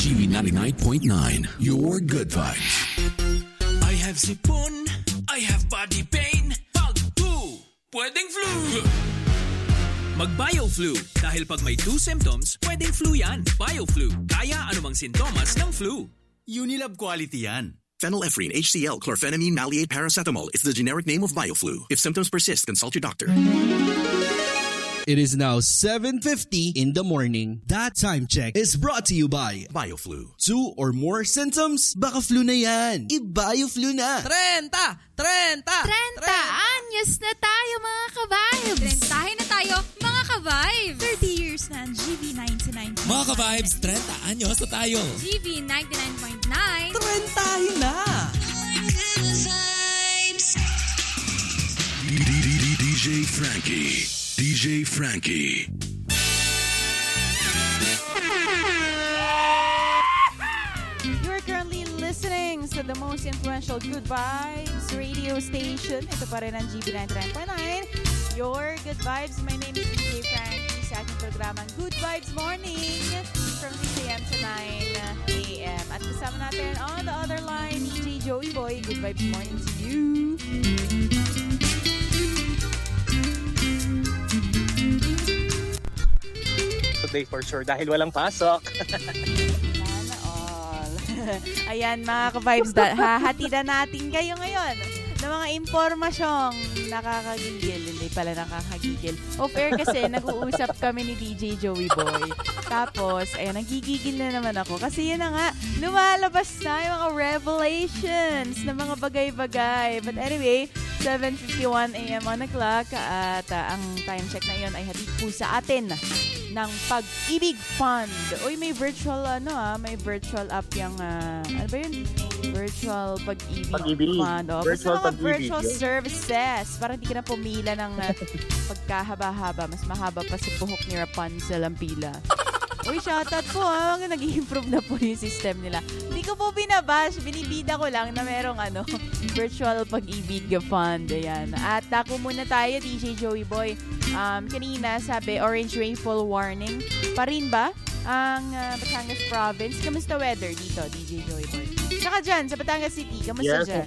GV99.9, your good vibes. I have sipon, I have body pain. Pag 2, pwedeng flu. Mag-BioFlu. Dahil pag may 2 symptoms, pwedeng flu yan. BioFlu. Kaya anumang sintomas ng flu. Unilab quality yan. Phenylephrine, HCl, chlorphenamine, maleate, paracetamol is the generic name of BioFlu. If symptoms persist, consult your doctor. It is now 7:50 in the morning. That time check is brought to you by BioFlu. 2 or more symptoms? Baka flu na yan. I-BioFlu na. 30 anyos na tayo mga ka-vibes. 30 na tayo mga ka-vibes. 30 years na ang GV99. Mga ka-vibes, 30 anyos na tayo. GV99.9. 30 na. DJ Frankie. DJ Frankie. You're currently listening to the most influential Good Vibes radio station. Ito pa rin ang GB99.9. Your Good Vibes. My name is DJ Frankie sa aking programang Good Vibes Morning from 6 a.m. to 9 a.m. At kasama natin on the other line, DJ Joey Boy. Good Vibes Morning to you. Today for sure dahil walang pasok. Sana all. Ayan mga ka-vibes, hahatidan natin kayo ngayon ng mga impormasyong nakakagigil. Hindi pala nakakagigil. Off-air kasi nag-uusap kami ni DJ Joey Boy. Tapos, ayun, nagigigil na naman ako. Kasi yun na nga, lumalabas na yung mga revelations ng mga bagay-bagay. But anyway, 7:51 a.m. on the clock at ang time check na yun ay hatid po sa atin ng Pag-ibig Fund. Uy, may virtual may virtual app yung ano ba yun? Virtual Pag-ibig Fund. Virtual Pag-ibig. Virtual services. Parang hindi ka na pumila ng pagkahaba-haba. Mas mahaba pa sa buhok ni Rapunzel ang pila. Uy, shoutout po nag-i-improve na po yung system nila. Hindi ko po binabash, binibida ko lang na merong virtual Pag-ibig Fund. Ayan. At dako muna tayo, DJ Joey Boy. Kanina sabi, orange rainfall warning. Pa rin ba ang Batangas Province? Kamusta weather dito, DJ Joey Boy? Saka dyan, sa Batangas City, kamusta dyan?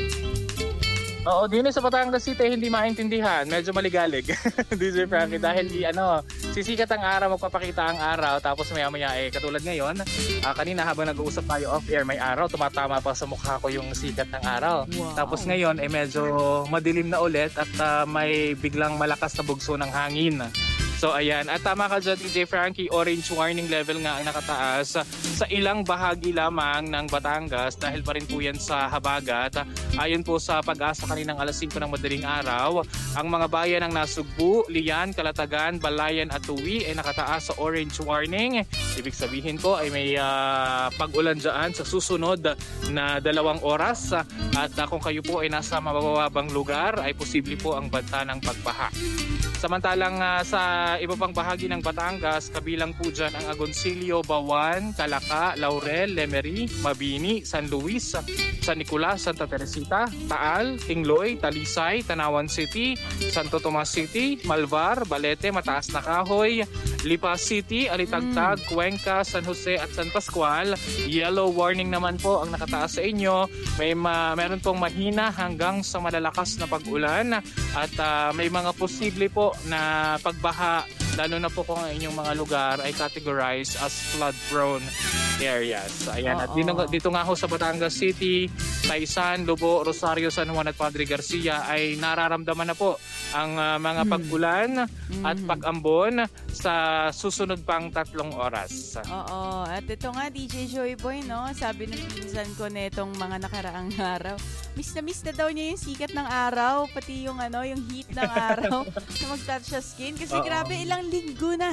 Oo, din sa Batangas City hindi maintindihan. Medyo maligalig. DJ Frankie dahil sisikat ang araw, magpapakita ang araw tapos maya-maya katulad ngayon, kanina habang nag-uusap tayo off-air, may araw, tumatama pa sa mukha ko yung sikat ng araw. Wow. Tapos ngayon medyo madilim na ulit at may biglang malakas na bugso ng hangin. So ayan, at tama ka dyan DJ Frankie, orange warning level nga ang nakataas sa ilang bahagi lamang ng Batangas dahil pa rin po yan sa habagat. Ayon po sa Pag-asa kaninang alas 5 ng madaling araw, ang mga bayan ng Nasugbu, Lian, Calatagan, Balayan at Tuwi ay nakataas sa orange warning. Ibig sabihin ko ay may pag-ulan dyan sa susunod na 2 oras at kung kayo po ay nasa mabababang lugar ay posible po ang banta ng pagbaha. Samantalang sa iba pang bahagi ng Batangas, kabilang po dyan ang Agoncillo, Bawan, Calaca, Laurel, Lemery, Mabini, San Luis, San Nicolas, Santa Teresita, Taal, Tingloy, Talisay, Tanawan City, Santo Tomas City, Malvar, Balete, Mataas na Kahoy, Lipa City, Alitagtag, Cuenca, San Jose at San Pascual. Yellow warning naman po ang nakataas sa inyo. Meron pong mahina hanggang sa malalakas na pag-ulan at may mga posible po na pagbaha, lalo na po kung ang inyong mga lugar ay categorized as flood-prone areas. Ayan, at dito nga ho sa Batangas City, Taysan, Lobo, Rosario, San Juan at Padre Garcia ay nararamdaman na po ang mga pag-ulan at pag-ambon sa susunod pang 3 oras. Oo, at ito nga DJ Joey Boy, sabi ng pinsan ko netong mga nakaraang araw, miss na daw niya yung sikat ng araw, pati yung yung heat ng araw na mag-touch sa skin kasi grabe ilang linggo na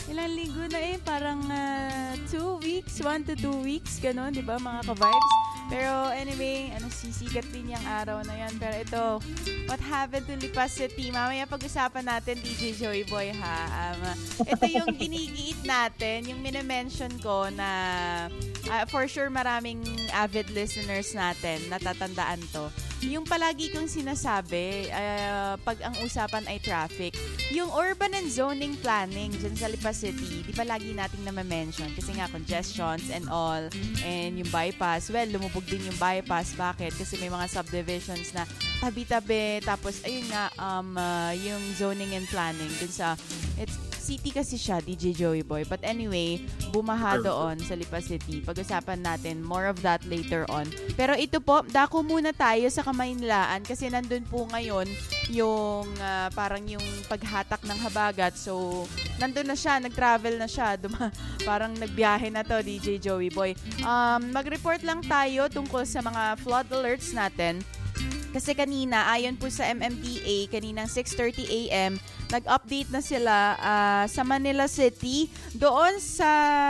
parang 2 weeks, 1 to 2 weeks ganon, di ba mga ka-vibes? Pero anyway, sisikat din yung araw na yan. Pero ito, what happened to Lipa City? Mamaya pag-usapan natin, DJ Joey Boy, ha? Ito yung ginigiit natin, yung minimension ko na for sure maraming avid listeners natin natatandaan to. yung palagi kong sinasabi, pag ang usapan ay traffic, yung urban and zoning planning dyan sa Lipa City, di ba lagi nating na-mention? Kasi nga congestions and all, and yung bypass, well, lumubog din yung bypass. Bakit? Kasi may mga subdivisions na tabi-tabi, tapos ayun nga, yung zoning and planning dun sa, it's city kasi siya, DJ Joey Boy. But anyway, bumaha doon sa Lipa City. Pag-usapan natin, more of that later on. Pero ito po, dako muna tayo sa Kamaynilaan kasi nandun po ngayon yung parang yung paghatak ng habagat. So, nandun na siya, nag-travel na siya. Parang nagbiyahe na to, DJ Joey Boy. Mag-report lang tayo tungkol sa mga flood alerts natin. Kasi kanina, ayon po sa MMDA, kaninang 6:30 a.m., nag-update na sila sa Manila City. Doon sa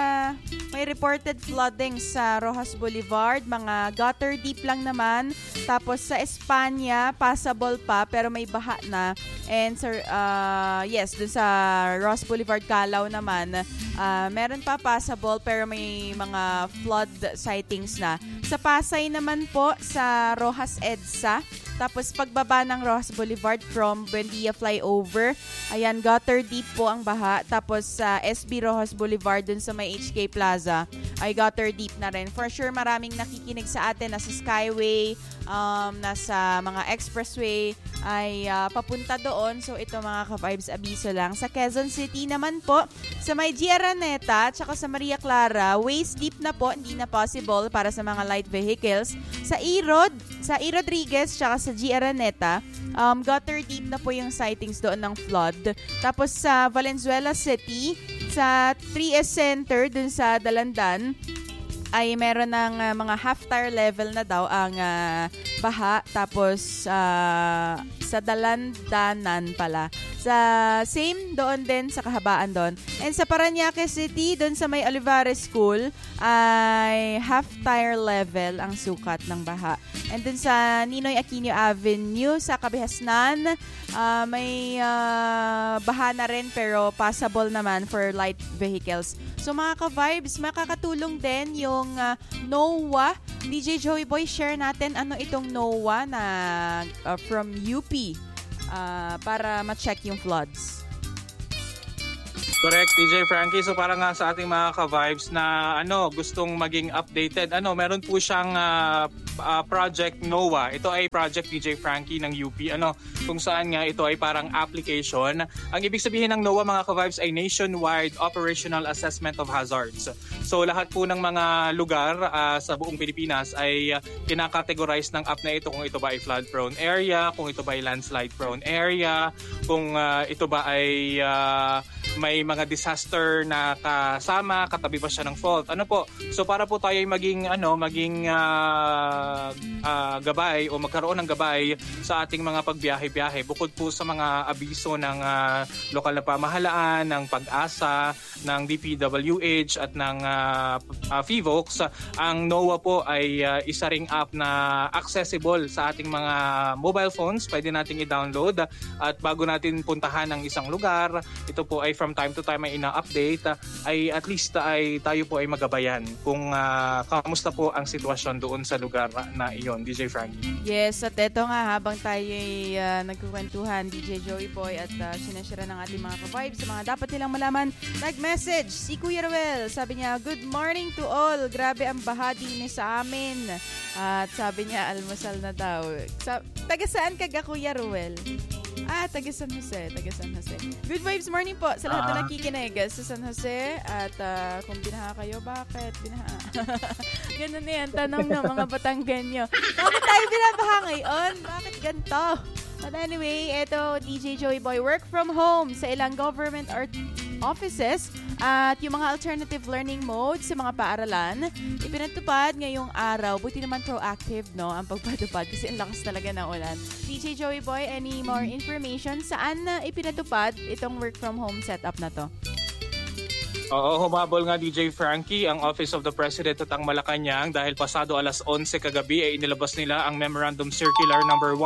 may reported flooding sa Rojas Boulevard, mga gutter deep lang naman. Tapos sa Espanya, passable pa pero may baha na. And yes, doon sa Rojas Boulevard, Calao naman, meron pa passable pero may mga flood sightings na. Sa Pasay naman po, sa Rojas EDSA, tapos pagbaba ng Rojas Boulevard from Buendia Flyover, ayan, gutter deep po ang baha. Tapos sa SB Rojas Boulevard dun sa may HK Plaza, ay gutter deep na rin. For sure, maraming nakikinig sa atin nasa Skyway, nasa mga expressway, ay papunta doon. So ito mga ka-vibes, abiso lang. Sa Quezon City naman po, sa may G. Araneta, tsaka sa Maria Clara, waist deep na po, hindi na possible para sa mga light vehicles. Sa sa E. Rodriguez, tsaka sa G. Araneta, gutter deep na po yung sightings doon ng flood. Tapos sa Valenzuela City, sa 3S Center, dun sa Dalandan, ay meron ng mga half-tire level na daw ang baha. Tapos sa Dalandanan pala. Sa same doon din sa kahabaan doon. And sa Parañaque City, doon sa may Olivares School, ay half-tire level ang sukat ng baha. And doon sa Ninoy Aquino Avenue, sa Kabihasnan, may baha na rin pero passable naman for light vehicles. So mga ka-vibes, makakatulong din yung NOAA. DJ Joey Boy, share natin ano itong NOAA na from UP para ma-check yung floods. Correct, DJ Frankie. So para nga sa ating mga ka-vibes na gustong maging updated, meron po siyang project NOAA. Ito ay project DJ Frankie ng UP. Kung saan nga ito ay parang application. Ang ibig sabihin ng NOAA mga ka-vibes ay Nationwide Operational Assessment of Hazards. So lahat po ng mga lugar sa buong Pilipinas ay kinakategorize ng app na ito kung ito ba ay flood-prone area, kung ito ba ay landslide-prone area, kung ito ba ay may mga disaster na kasama, katabi pa siya ng fault. So para po tayo ay maging gabay o magkaroon ng gabay sa ating mga pagbiyahe-biyahe. Bukod po sa mga abiso ng lokal na pamahalaan, ng Pag-asa, ng DPWH at ng FIVOX, ang NOAA po ay isa ring app na accessible sa ating mga mobile phones. Pwede nating i-download at bago natin puntahan ng isang lugar, ito po ay from time to time ay ina-update, ay at least ay tayo po ay magabayan kung kamusta po ang sitwasyon doon sa lugar na iyon, DJ Frankie. Yes, at eto nga habang tayo ay nagkukwentuhan, DJ Joey Boy, at sinashare ng ating mga ka-vibes sa mga dapat nilang malaman, nag-message si Kuya Ruel. Sabi niya, good morning to all. Grabe ang baha din sa amin. At sabi niya, almusal na daw. Taga saan ka ga, Kuya Ruel? Taga San Jose. Good vibes morning po sa lahat na nakikinig sa San Jose. At kung binaha kayo, bakit binaha? Ganun na yan, tanong ng mga Batanggenyo. Bakit tayo binabaha ngayon? Bakit ganito? But anyway, eto DJ Joey Boy, work from home sa ilang government offices at yung mga alternative learning modes sa mga paaralan ipinatupad ngayong araw. Buti naman proactive, no, ang pagpatupad kasi ang lakas talaga ng ulan. DJ Joey Boy, any more information? Saan na ipinatupad itong work from home setup na to? Oo, humabol nga DJ Frankie ang Office of the President at ang Malacanang dahil pasado alas 11 kagabi ay inilabas nila ang Memorandum Circular number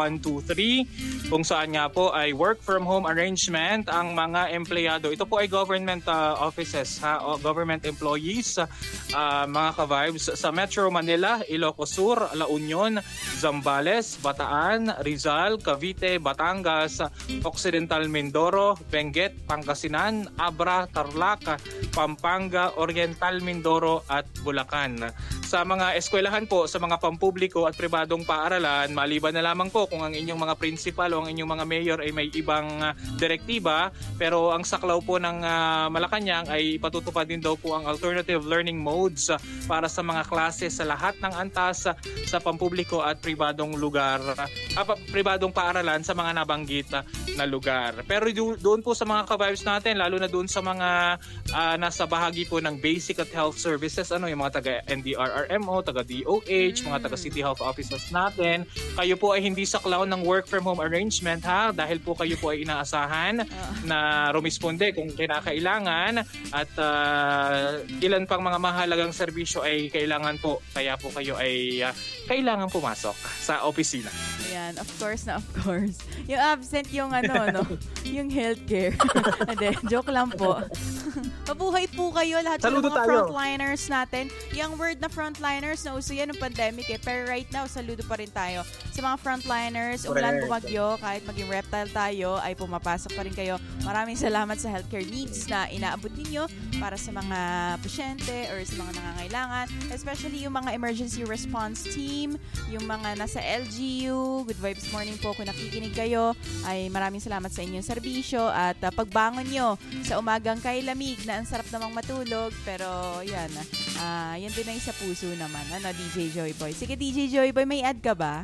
123 kung saan nga po ay work from home arrangement ang mga empleyado. Ito po ay government offices, government employees, mga ka-vibes sa Metro Manila, Ilocos Sur, La Union, Zambales, Bataan, Rizal, Cavite, Batangas, Occidental Mindoro, Benguet, Pangasinan, Abra, Tarlac, Pampanga, Oriental Mindoro at Bulacan. Sa mga eskwelahan po, sa mga pampubliko at pribadong paaralan, maliban na lamang po kung ang inyong mga principal o ang inyong mga mayor ay may ibang direktiba, pero ang saklaw po ng Malacanang ay ipatutupad din daw po ang alternative learning modes para sa mga klase sa lahat ng antas sa pampubliko at pribadong lugar, pribadong paaralan sa mga nabanggit na lugar. Pero doon po sa mga ka-vibes natin, lalo na doon sa mga nasa bahagi po ng basic at health services, yung mga taga-NDRRMO, taga-DOH, mga taga-City Health Officers natin, kayo po ay hindi saklaw ng work from home arrangement dahil po kayo po ay inaasahan na rumisponde kung kinakailangan at ilan pang mga mahalagang serbisyo ay kailangan po, kaya po kayo ay kailangan pumasok sa opisina. Ayan, of course. Yung absent yung yung healthcare. Hindi, joke lang po. Mabuhay po kayo lahat ng mga frontliners natin. Yung word na frontliners, nauso yan ng pandemic pero right now, saludo pa rin tayo sa mga frontliners. Umulan bumagyo, kahit maging reptile tayo, ay pumapasok pa rin kayo. Maraming salamat sa healthcare needs na inaabot ninyo para sa mga pasyente or sa mga nangangailangan. Especially yung mga emergency response team, yung mga nasa LGU, Good Vibes Morning po, kung nakikinig kayo, ay maraming salamat sa inyong serbisyo at pagbangon nyo sa umagang kay lamig na ang sarap namang matulog, pero yan din ay sa puso naman. DJ Joy Boy? Sige, DJ Joy Boy, may add ka ba?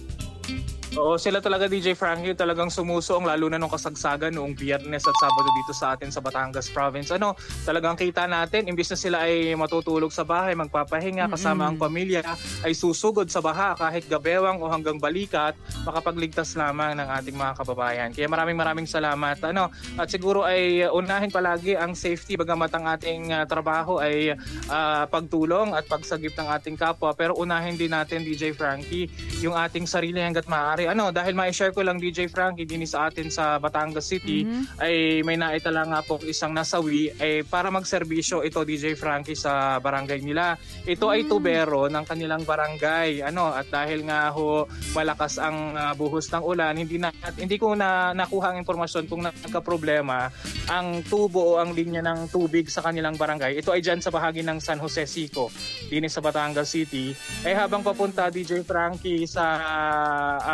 Oo, sila talaga DJ Frankie talagang sumusuong lalo na nung kasagsagan noong Biyernes at Sabado dito sa atin sa Batangas Province. Talagang kita natin, imbis na sila ay matutulog sa bahay, magpapahinga kasama ang pamilya, ay susugod sa baha kahit gabewang o hanggang balikat, makapagligtas lamang ng ating mga kababayan. Kaya maraming salamat. At siguro ay unahin palagi ang safety, bagamat ang ating trabaho ay pagtulong at pagsagip ng ating kapwa, pero unahin din natin DJ Frankie yung ating sarili hangga't maaari. Dahil ma-share ko lang DJ Frankie din sa atin sa Batangas City ay may naitala nga po isang nasawi ay para magserbisyo ito DJ Frankie sa barangay nila. Ito ay tubero ng kanilang barangay. At dahil nga malakas ang buhos ng ulan, hindi ko nakuha ang impormasyon kung nagka-problema ang tubo o ang linya ng tubig sa kanilang barangay. Ito ay dyan sa bahagi ng San Jose Sico, din sa Batangas City. Ay habang papunta DJ Frankie sa